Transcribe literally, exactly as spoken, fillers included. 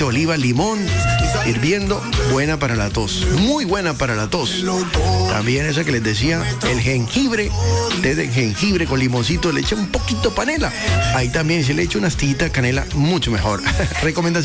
de oliva, limón, hirviendo, buena para la tos, muy buena para la tos. También esa que les decía, el jengibre, té de jengibre con limoncito, le echa un poquito panela. Ahí también se le echa una astillita de canela, mucho mejor. Recomendación